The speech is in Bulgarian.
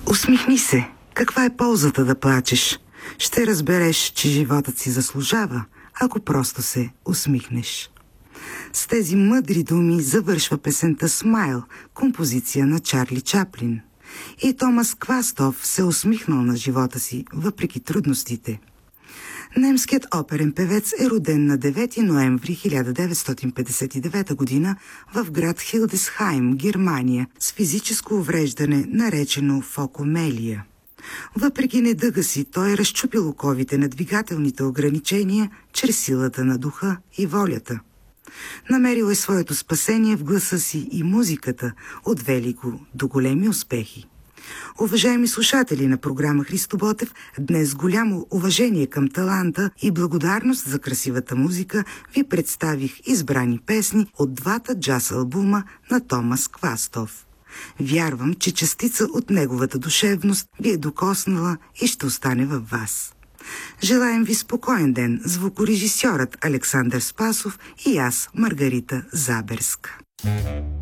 Усмихни се. Каква е ползата да плачеш? Ще разбереш, че животът си заслужава, ако просто се усмихнеш. С тези мъдри думи завършва песента «Смайл», композиция на Чарли Чаплин. И Томас Квастов се усмихнал на живота си, въпреки трудностите. Немският оперен певец е роден на 9 ноември 1959 година в град Хилдесхайм, Германия, с физическо увреждане, наречено фокомелия. Въпреки недъга си, той е разчупил оковите на двигателните ограничения чрез силата на духа и волята. Намерил е своето спасение в гласа си и музиката, отвели го до големи успехи. Уважаеми слушатели на програма Христо Ботев, днес с голямо уважение към таланта и благодарност за красивата музика ви представих избрани песни от двата джаз албума на Томас Квастов. Вярвам, че частица от неговата душевност ви е докоснала и ще остане във вас. Желаем ви спокоен ден, звукорежисьорът Александър Спасов и аз, Маргарита Заберска.